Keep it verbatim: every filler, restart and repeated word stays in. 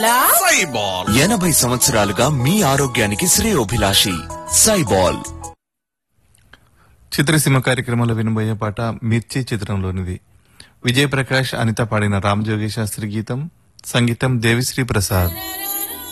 బొల్లా సైబాల్ ఎనభై సంవత్సరాలుగా మీ ఆరోగ్యానికి శ్రేయోభిలాషి సైబాల్. చిత్రసీమ కార్యక్రమంలో వినబోయే పాట మిర్చి చిత్రంలోనిది. విజయప్రకాష్, అనిత పాడిన రామజోగి శాస్త్రి గీతం, సంగీతం దేవిశ్రీ ప్రసాద్.